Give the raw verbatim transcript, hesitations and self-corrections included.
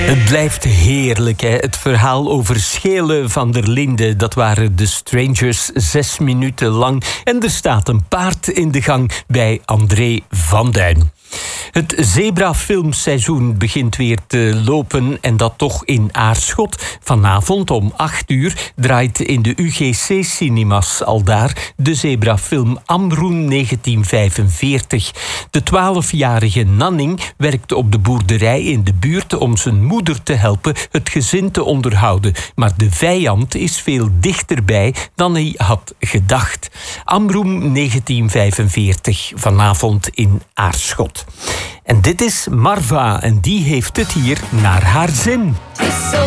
Het blijft heerlijk, hè? Het verhaal over Schele van der Linde. Dat waren de Strangers, zes minuten lang. En er staat een paard in de gang bij André van Duin. Het zebrafilmseizoen begint weer te lopen en dat toch in Aarschot. Vanavond om acht uur draait in de U G C-cinemas aldaar de zebrafilm Amroen negentien vijfenveertig. De twaalfjarige Nanning werkt op de boerderij in de buurt om zijn moeder te helpen het gezin te onderhouden. Maar de vijand is veel dichterbij dan hij had gedacht. Amroen negentien vijfenveertig, vanavond in Aarschot. En dit is Marva en die heeft het hier naar haar zin.